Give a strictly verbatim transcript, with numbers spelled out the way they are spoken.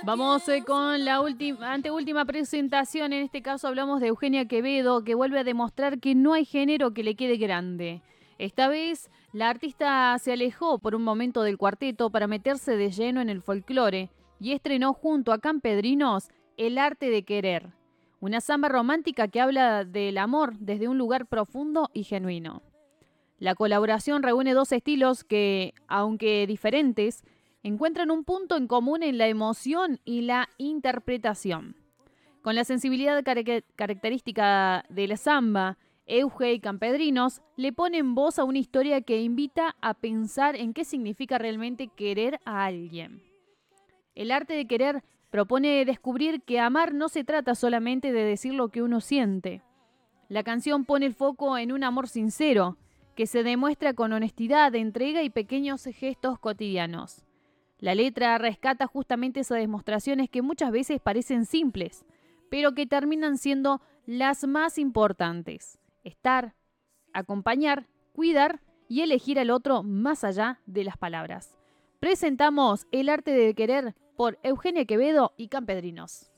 Vamos eh, con la última, anteúltima presentación. En este caso hablamos de Eugenia Quevedo, que vuelve a demostrar que no hay género que le quede grande. Esta vez, la artista se alejó por un momento del cuarteto para meterse de lleno en el folclore y estrenó junto a Campedrinos El arte de querer, una samba romántica que habla del amor desde un lugar profundo y genuino. La colaboración reúne dos estilos que, aunque diferentes, encuentran un punto en común en la emoción y la interpretación. Con la sensibilidad car- característica de la samba, Euge y Campedrinos le ponen voz a una historia que invita a pensar en qué significa realmente querer a alguien. El arte de querer propone descubrir que amar no se trata solamente de decir lo que uno siente. La canción pone el foco en un amor sincero, que se demuestra con honestidad, entrega y pequeños gestos cotidianos. La letra rescata justamente esas demostraciones que muchas veces parecen simples, pero que terminan siendo las más importantes. Estar, acompañar, cuidar y elegir al otro más allá de las palabras. Presentamos El arte de querer por Eugenia Quevedo y Campedrinos.